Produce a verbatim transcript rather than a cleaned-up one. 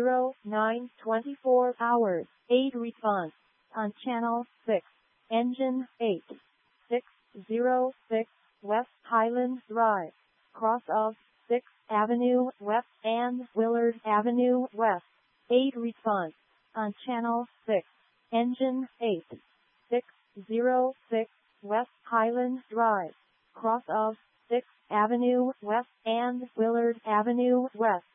zero nine twenty-four hours. eight response on channel six. Engine eight six zero six West Highland Drive, cross of sixth Avenue West and Willard Avenue West. eight response on channel six. Engine eight six zero six West Highland Drive, cross of sixth Avenue West and Willard Avenue West.